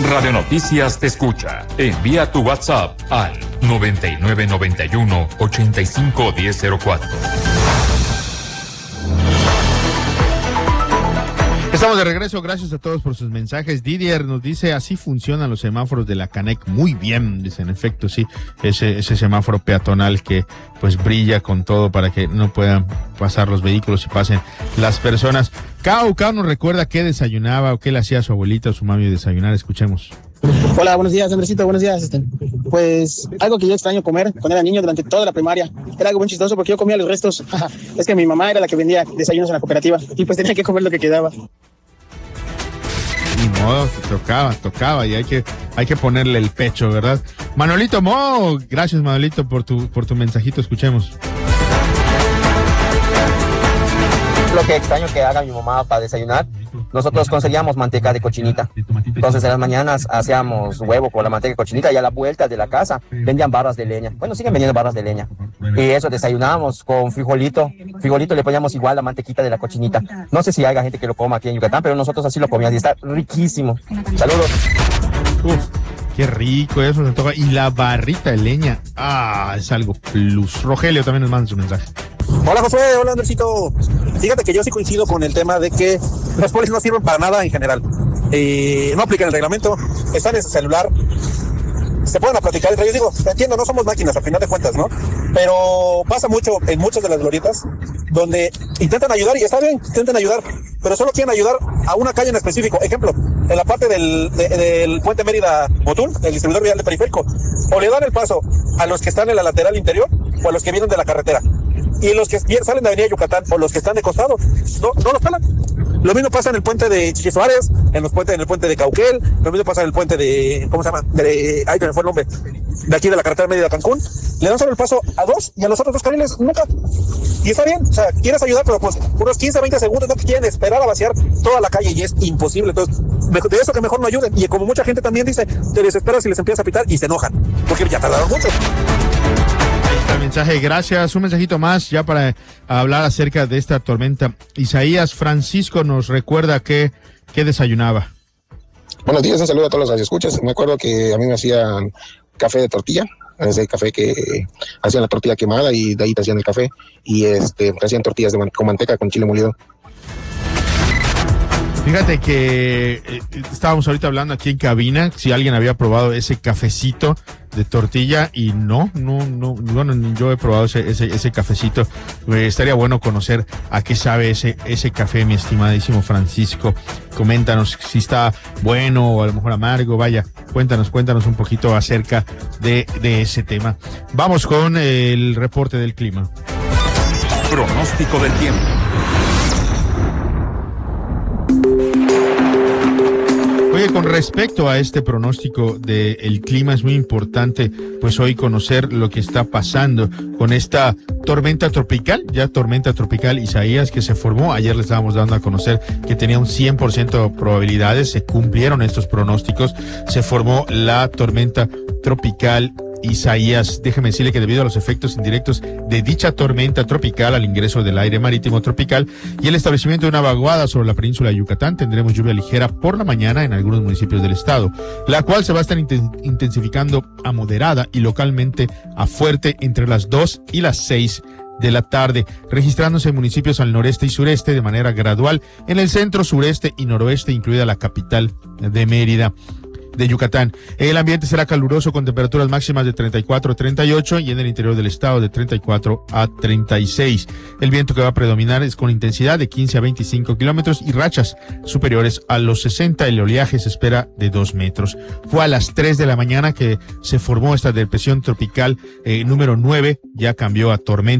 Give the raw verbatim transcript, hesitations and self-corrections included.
Radio Noticias te escucha. Envía tu WhatsApp al noventa y nueve noventa y uno ochenta y cinco diez cero cuatro. Estamos de regreso, gracias a todos por sus mensajes. Didier nos dice, así funcionan los semáforos de la Canec, muy bien, dice, en efecto, sí, ese, ese semáforo peatonal que pues brilla con todo para que no puedan pasar los vehículos y pasen las personas. Cao, Cao nos recuerda qué desayunaba o qué le hacía a su abuelita o su mami desayunar, escuchemos. Hola, buenos días, Andresito, buenos días. Este, pues algo que yo extraño comer cuando era niño durante toda la primaria. Era algo muy chistoso porque yo comía los restos. Es que mi mamá era la que vendía desayunos en la cooperativa y pues tenía que comer lo que quedaba. Ni modo, tocaba, tocaba y hay que, hay que ponerle el pecho, ¿verdad? Manolito Mo, gracias Manolito por tu, por tu mensajito, escuchemos. Lo que extraño que haga mi mamá para desayunar, nosotros conseguíamos manteca de cochinita. Entonces en las mañanas hacíamos huevo con la manteca de cochinita y a la vuelta de la casa vendían barras de leña. Bueno, siguen vendiendo barras de leña. Y eso desayunábamos con frijolito. Frijolito le poníamos igual la mantequita de la cochinita. No sé si haya gente que lo coma aquí en Yucatán, pero nosotros así lo comíamos y está riquísimo. Saludos. Uf, qué rico, eso se toca. Y la barrita de leña, ah, es algo plus. Rogelio también nos manda su mensaje. Hola José, hola Andresito. Fíjate que yo sí coincido con el tema de que los polis no sirven para nada en general. Eh, no aplican el reglamento, están en su celular, se pueden a platicar entre ellos. Digo, te entiendo, no somos máquinas al final de cuentas, ¿no? Pero pasa mucho en muchas de las glorietas donde intentan ayudar y está bien, intentan ayudar, pero solo quieren ayudar a una calle en específico. Ejemplo, en la parte del, de, del puente Mérida-Motul, el distribuidor vial de periférico, o le dan el paso a los que están en la lateral interior o a los que vienen de la carretera. Y los que salen de Avenida Yucatán o los que están de costado, no, no los pelan. Lo mismo pasa en el puente de Chichi Suárez, en los puentes, en el puente de Cauquel, lo mismo pasa en el puente de, ¿cómo se llama? De, ay, me fue el nombre, de aquí de la carretera Mérida Cancún. Le dan solo el paso a dos y a los otros dos carriles nunca. Y está bien, o sea, quieres ayudar, pero pues unos quince, veinte segundos no quieren esperar a vaciar toda la calle y es imposible. Entonces, de eso que mejor no ayuden. Y como mucha gente también dice, te desesperas y les empiezas a pitar y se enojan, porque ya tardaron mucho. El mensaje, gracias. Un mensajito más ya para hablar acerca de esta tormenta. Isaías Francisco nos recuerda que, que desayunaba. Buenos días, un saludo a todos los radioescuchas. Me acuerdo que a mí me hacían café de tortilla, ese café que hacían la tortilla quemada y de ahí te hacían el café y este te hacían tortillas de man- con manteca con chile molido. Fíjate que eh, estábamos ahorita hablando aquí en cabina si alguien había probado ese cafecito de tortilla y no, no, no, bueno, yo he probado ese, ese, ese cafecito. Eh, estaría bueno conocer a qué sabe ese, ese café, mi estimadísimo Francisco. Coméntanos si está bueno o a lo mejor amargo, vaya, cuéntanos, cuéntanos un poquito acerca de, de ese tema. Vamos con el reporte del clima. Pronóstico del tiempo. Oye, con respecto a este pronóstico del clima es muy importante pues hoy conocer lo que está pasando con esta tormenta tropical, ya tormenta tropical Isaías que se formó. Ayer le estábamos dando a conocer que tenía un cien por ciento de probabilidades, se cumplieron estos pronósticos, se formó la tormenta tropical Isaías. Déjeme decirle que debido a los efectos indirectos de dicha tormenta tropical al ingreso del aire marítimo tropical y el establecimiento de una vaguada sobre la península de Yucatán, tendremos lluvia ligera por la mañana en algunos municipios del estado, la cual se va a estar intensificando a moderada y localmente a fuerte entre las dos y las seis de la tarde, registrándose en municipios al noreste y sureste de manera gradual, en el centro, sureste y noroeste, incluida la capital de Mérida de Yucatán. El ambiente será caluroso con temperaturas máximas de treinta y cuatro a treinta y ocho y en el interior del estado de treinta y cuatro a treinta y seis. El viento que va a predominar es con intensidad de quince a veinticinco kilómetros y rachas superiores a los sesenta. El oleaje se espera de dos metros. Fue a las tres de la mañana que se formó esta depresión tropical eh, número nueve, ya cambió a tormenta.